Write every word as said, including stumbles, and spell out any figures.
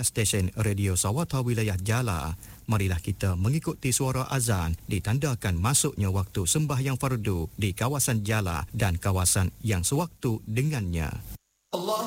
pendengar stesen Radio Sawata wilayah Jala, marilah kita mengikuti suara azan ditandakan masuknya waktu sembahyang fardu di kawasan Jala dan kawasan yang sewaktu dengannya. Allah